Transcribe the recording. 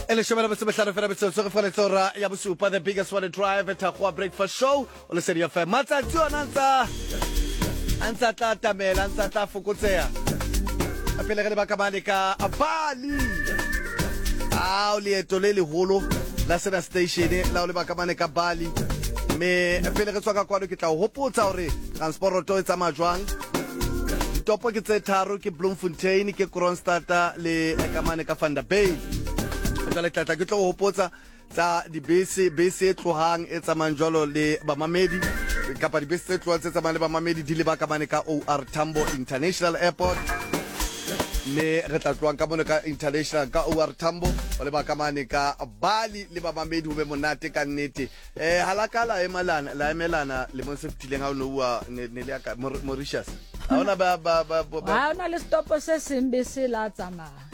Elishomela besebehlano fela betso re fela tsora ya bosupa the biggest one drive at a breakfast show o le seria fa matsa tsona antsa tatamela antsa ta fokotsea a pele ga le baka bane ka Bali o le etole le holo la sena station la o le baka bane ka Bali me pele re tswa ka kwano ke tla o hopotsa hore transport to etsa majwang topo ke tse tharo ke Bloemfontein ke Kroonstad le kamane ka Van der Bay le tla ke tlo hopotsa tsa dibese e tlohang e tsamayang jwalo le bamamedi kapa dibese tse tlohang tse tsamayang le bamamedi di le ba ka bane ka OR Tambo International Airport ne re tla tloang ka mona ka international ka OR Tambo le ba ka bane ka Bali le bamamedi ho be monate ka nnete halakala emelana le mo se fitileng ha o no bua ne le ka Mauritius ha ona ba ha ona le stop se sembe se la tsamaya